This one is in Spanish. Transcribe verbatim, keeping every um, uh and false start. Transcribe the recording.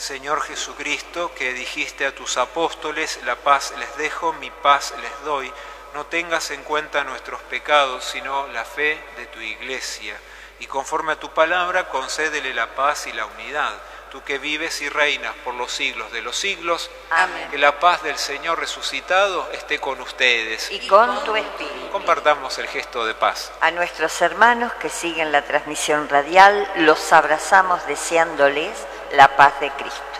Señor Jesucristo, que dijiste a tus apóstoles, la paz les dejo, mi paz les doy, no tengas en cuenta nuestros pecados, sino la fe de tu Iglesia. Y conforme a tu palabra, concédele la paz y la unidad. Tú que vives y reinas por los siglos de los siglos, amén. Que la paz del Señor resucitado esté con ustedes. Y con tu espíritu. Compartamos el gesto de paz. A nuestros hermanos que siguen la transmisión radial, los abrazamos deseándoles la paz de Cristo.